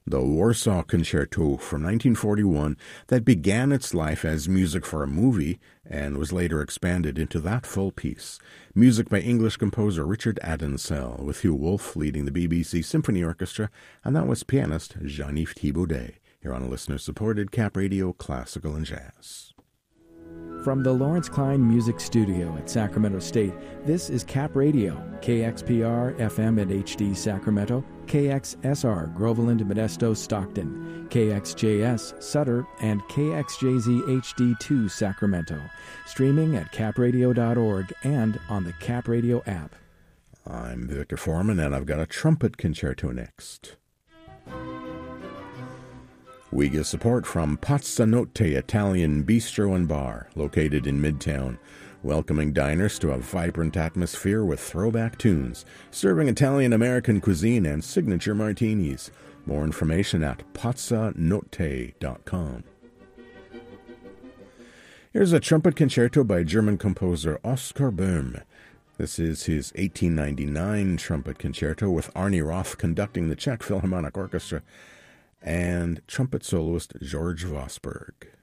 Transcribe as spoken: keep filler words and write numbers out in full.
The Warsaw Concerto from nineteen forty-one that began its life as music for a movie and was later expanded into that full piece. Music by English composer Richard Adenselle, with Hugh Wolfe leading the B B C Symphony Orchestra, and that was pianist Jean-Yves Thibaudet, here on a listener-supported Cap Radio Classical and Jazz. From the Lawrence Klein Music Studio at Sacramento State, this is Cap Radio, K X P R F M and H D Sacramento, K X S R Groveland, Modesto, Stockton, K X J S Sutter, and K X J Z H D two Sacramento. Streaming at cap radio dot org and on the Cap Radio app. I'm Victor Foreman, and I've got a trumpet concerto next. We get support from Pazzanotte Italian Bistro and Bar, located in Midtown, welcoming diners to a vibrant atmosphere with throwback tunes, serving Italian-American cuisine and signature martinis. More information at pazzanotte dot com. Here's a trumpet concerto by German composer Oskar Böhm. This is his eighteen ninety-nine trumpet concerto with Arnie Roth conducting the Czech Philharmonic Orchestra and trumpet soloist George Vosburgh.